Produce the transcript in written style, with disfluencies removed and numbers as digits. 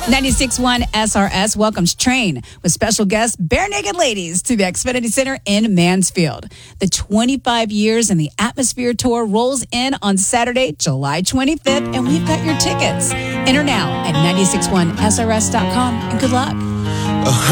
96.1 SRS welcomes Train with special guest Bare Naked Ladies to the Xfinity Center in Mansfield. The 25 years in the Atmosphere Tour rolls in on Saturday, July 25th, and we've got your tickets. Enter now at 961SRS.com, and good luck.